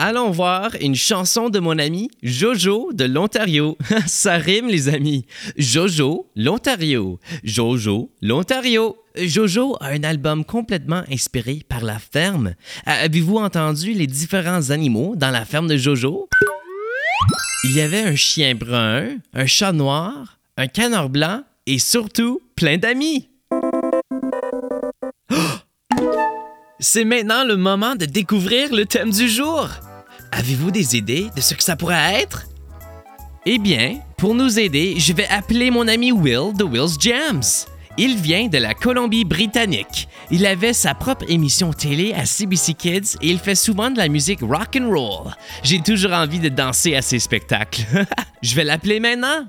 Allons voir une chanson de mon ami Jojo de l'Ontario. Ça rime, les amis. Jojo, l'Ontario. Jojo, l'Ontario. Jojo a un album complètement inspiré par la ferme. Avez-vous entendu les différents animaux dans la ferme de Jojo? Il y avait un chien brun, un chat noir, un canard blanc et surtout plein d'amis. Oh! C'est maintenant le moment de découvrir le thème du jour. Avez-vous des idées de ce que ça pourrait être? Eh bien, pour nous aider, je vais appeler mon ami Will de Will's Jams. Il vient de la Colombie-Britannique. Il avait sa propre émission télé à CBC Kids et il fait souvent de la musique rock and roll. J'ai toujours envie de danser à ses spectacles. Je vais l'appeler maintenant.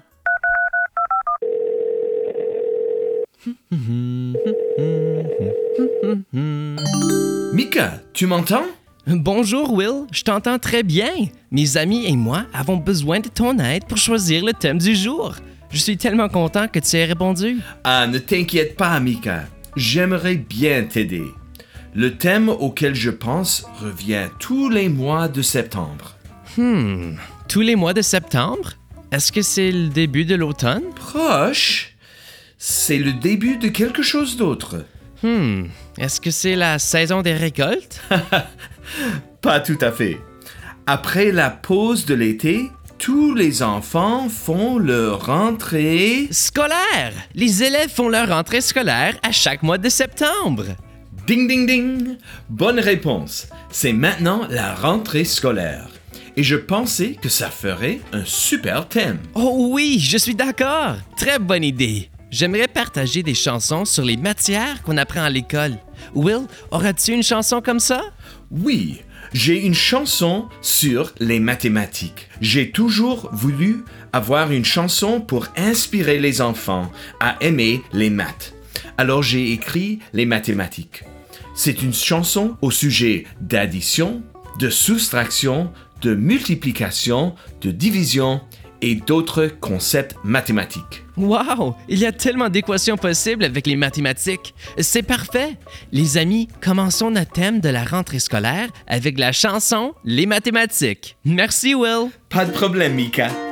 Mika, tu m'entends? Bonjour Will, je t'entends très bien. Mes amis et moi avons besoin de ton aide pour choisir le thème du jour. Je suis tellement content que tu aies répondu. Ah, ne t'inquiète pas, Mika. J'aimerais bien t'aider. Le thème auquel je pense revient tous les mois de septembre. Tous les mois de septembre? Est-ce que c'est le début de l'automne? Proche. C'est le début de quelque chose d'autre. Est-ce que c'est la saison des récoltes? Pas tout à fait. Après la pause de l'été, tous les enfants font leur rentrée... Scolaire! Les élèves font leur rentrée scolaire à chaque mois de septembre. Ding, ding, ding! Bonne réponse. C'est maintenant la rentrée scolaire. Et je pensais que ça ferait un super thème. Oh oui, je suis d'accord. Très bonne idée. J'aimerais partager des chansons sur les matières qu'on apprend à l'école. Will, auras-tu une chanson comme ça? Oui, j'ai une chanson sur les mathématiques. J'ai toujours voulu avoir une chanson pour inspirer les enfants à aimer les maths. Alors j'ai écrit les mathématiques. C'est une chanson au sujet d'addition, de soustraction, de multiplication, de division et d'autres concepts mathématiques. Wow! Il y a tellement d'équations possibles avec les mathématiques. C'est parfait! Les amis, commençons notre thème de la rentrée scolaire avec la chanson Les mathématiques. Merci, Will! Pas de problème, Mika.